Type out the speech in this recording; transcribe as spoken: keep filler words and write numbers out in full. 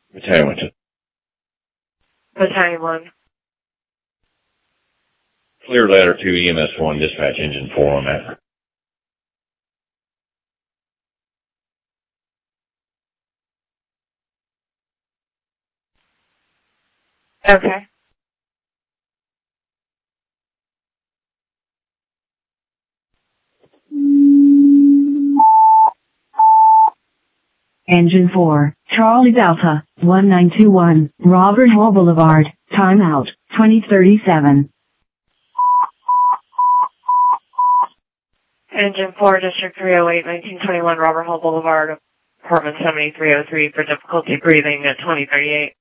Battalion one. Battalion one. Clear ladder two, E M S one, dispatch engine four on that. Okay. Engine four, Charlie Delta, one nine two one, Robert Hall Boulevard, timeout, twenty thirty-seven. Engine four, District three oh eight, nineteen twenty-one, Robert Hall Boulevard, apartment seventy-three oh three for difficulty breathing at twenty thirty-eight.